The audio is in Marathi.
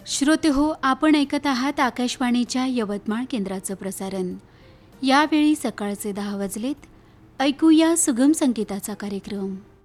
श्रोतेहो, आपण ऐकत आहात आकाशवाणीच्या यवतमाळ केंद्राचं प्रसारण. यावेळी सकाळचे 10 वाजलेत. ऐकूया सुगम संगीताचा कार्यक्रम.